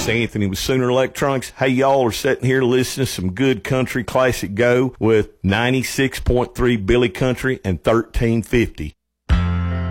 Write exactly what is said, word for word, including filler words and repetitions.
Chris Anthony with Sooner Electronics. Hey, y'all are sitting here listening to some good country classic go with ninety-six point three Billy Country and thirteen fifty.